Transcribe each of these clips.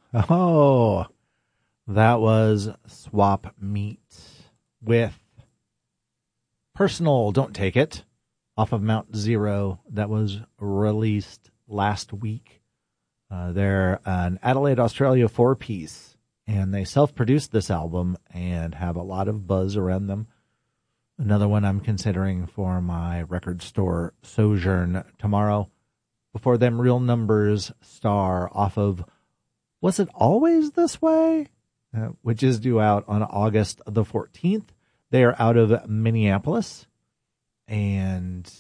Oh, that was Swap Meet with Personal Don't Take It off of Mount Zero. That was released last week. They're an Adelaide, Australia four-piece, and they self-produced this album and have a lot of buzz around them. Another one I'm considering for my record store sojourn tomorrow. Before them, Real Numbers Star off of Was It Always This Way? Which is due out on August the 14th. They are out of Minneapolis, and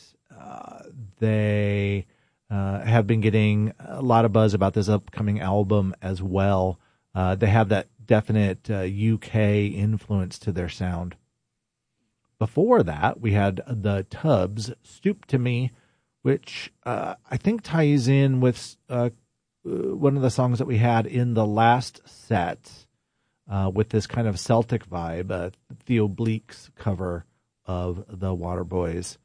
they have been getting a lot of buzz about this upcoming album as well. They have that definite UK influence to their sound. Before that, we had the Tubs, Stoop to Me, which I think ties in with one of the songs that we had in the last set with this kind of Celtic vibe, Theo Bleek's cover of the Waterboys.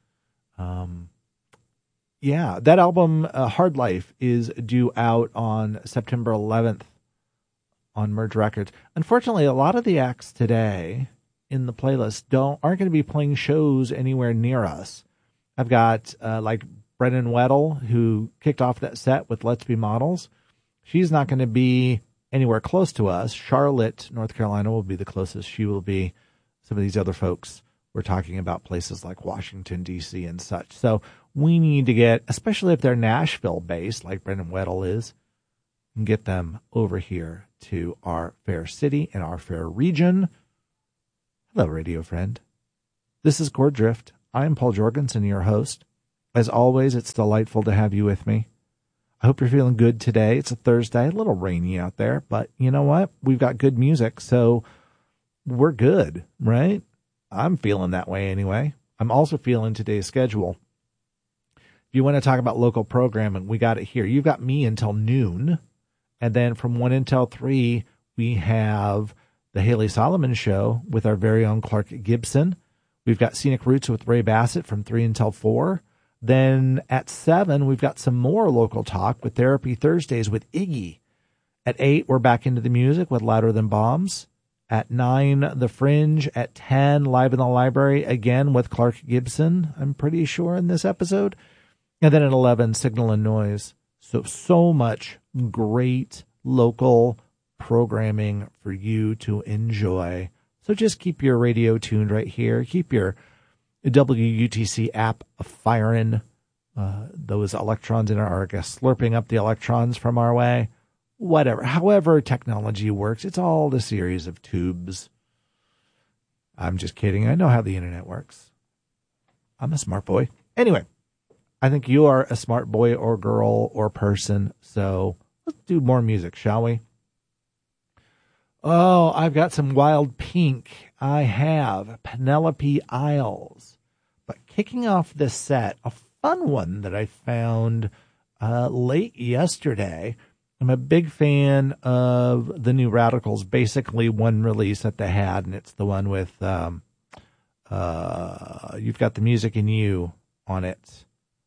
Yeah, that album, Hard Life, is due out on September 11th on Merge Records. Unfortunately, a lot of the acts today in the playlist aren't going to be playing shows anywhere near us. I've got like Brennan Weddle, who kicked off that set with Let's Be Models. She's not going to be anywhere close to us. Charlotte, North Carolina will be the closest. She will be some of these other folks. We're talking about places like Washington, D.C. and such. So we need to get, especially if they're Nashville-based, like Brendan Weddle is, and get them over here to our fair city and our fair region. Hello, radio friend. This is Chord Drift. I am Paul Jorgensen, your host. As always, it's delightful to have you with me. I hope you're feeling good today. It's a Thursday, a little rainy out there, but you know what? We've got good music, so we're good, right? I'm feeling that way anyway. I'm also feeling today's schedule. If you want to talk about local programming, we got it here. You've got me until noon, and then from 1 until 3, we have the Haley Solomon Show with our very own Clark Gibson. We've got Scenic Roots with Ray Bassett from 3 until 4. Then at 7, we've got some more local talk with Therapy Thursdays with Iggy. At 8, we're back into the music with Louder Than Bombs. At 9, The Fringe. At 10, Live in the Library, again with Clark Gibson, I'm pretty sure, in this episode. And then at 11, Signal and Noise. So much great local programming for you to enjoy. So just keep your radio tuned right here. Keep your WUTC app firing. Those electrons in our slurping up the electrons from our way. Whatever. However technology works, it's all a series of tubes. I'm just kidding. I know how the internet works. I'm a smart boy. Anyway, I think you are a smart boy or girl or person. So let's do more music, shall we? Oh, I've got some Wild Pink. I have Penelope Isles. But kicking off this set, a fun one that I found late yesterday. I'm a big fan of the New Radicals, basically one release that they had, and it's the one with You've Got the Music in You on it.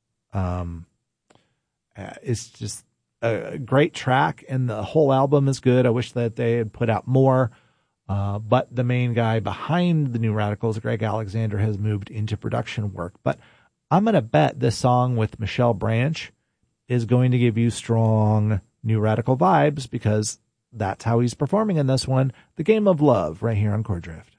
It's just a great track, and the whole album is good. I wish that they had put out more. But the main guy behind the New Radicals, Greg Alexander, has moved into production work. But I'm going to bet this song with Michelle Branch is going to give you strong New Radical vibes, because that's how he's performing in this one. The Game of Love, right here on Chord Drift.